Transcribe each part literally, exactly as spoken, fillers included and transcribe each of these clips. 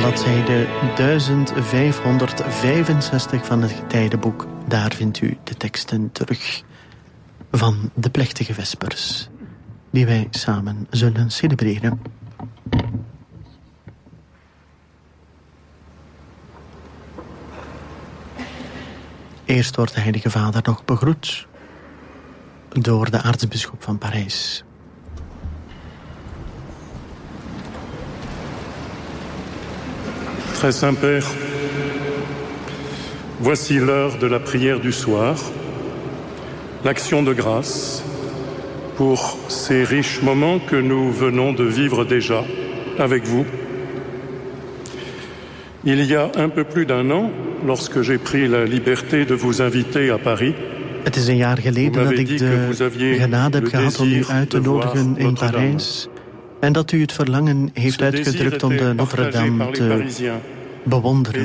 bladzijde duizend vijfhonderdvijfenzestig van het getijdenboek. Daar vindt u de teksten terug van de plechtige vespers, die wij samen zullen celebreren. Eerst wordt de Heilige Vader nog begroet door de aartsbisschop van Parijs. Très Saint-Père, voici l'heure de la prière du soir, l'action de grâce pour ces riches moments que nous venons de vivre déjà avec vous. Il y a un peu plus d'un an, lorsque j'ai pris la liberté de vous inviter à Paris, het is een jaar geleden dat ik de genade heb gehad om u uit te nodigen in Parijs en dat u het verlangen heeft uitgedrukt om de Notre-Dame te bewonderen.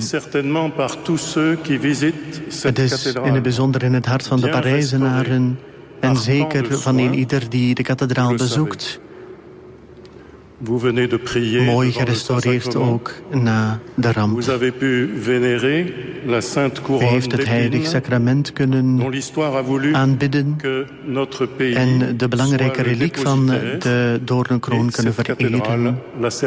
Het is in het bijzonder in het hart van de Parijzenaren en zeker van een ieder die de kathedraal bezoekt. Mooi gerestaureerd ook na de ramp. U heeft het heilig sacrament kunnen aanbidden en de belangrijke reliek van de doornenkroon kunnen vereren,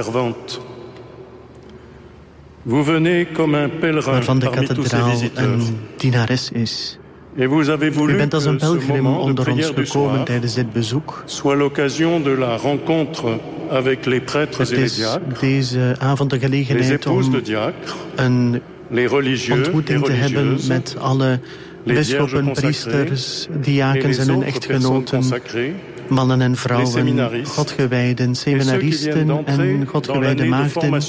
waarvan de kathedraal een dienares is. U bent als een pelgrim onder ons gekomen tijdens dit bezoek. Het is deze avond de gelegenheid om een ontmoeting te hebben met alle bisschoppen, priesters, diakens en hun echtgenoten, mannen en vrouwen, godgewijden, seminaristen en godgewijde maagden.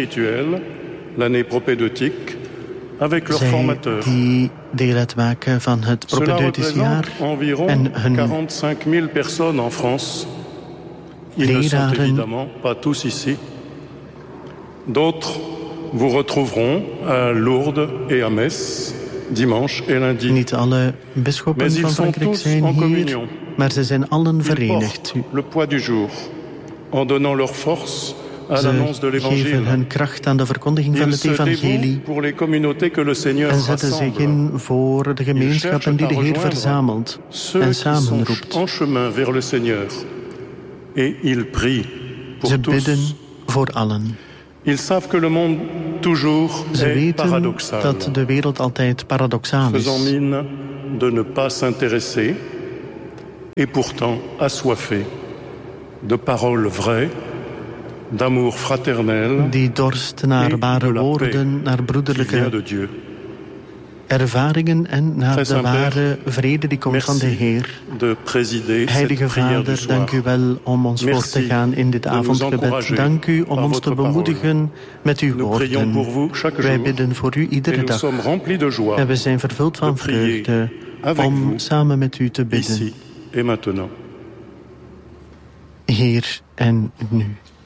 Zij die deel uitmaken van het propedeutisch jaar en hun leraren. D'autres vous retrouveront à Lourdes et à Metz dimanche et lundi. Niet alle bisschoppen van Frankrijk zijn hier, maar ze zijn allen verenigd. Le poids du jour en donnant leur force. Ze geven hun kracht aan de verkondiging van het evangelie en zetten zich in voor de gemeenschappen die de Heer verzamelt en samenroept. Ze bidden voor allen. Ze weten dat de wereld altijd paradoxaal is. Et pourtant assoiffé de paroles vraies, d'amour fraternel, die dorst naar ware woorden, naar broederlijke ervaringen en naar de ware vrede die komt van de Heer. Heilige Vader, dank u wel om ons voor te gaan in dit avondgebed. Dank u om ons te bemoedigen met uw woorden. Wij bidden voor u iedere dag. En we zijn vervuld van vreugde om samen met u te bidden. Hier en nu.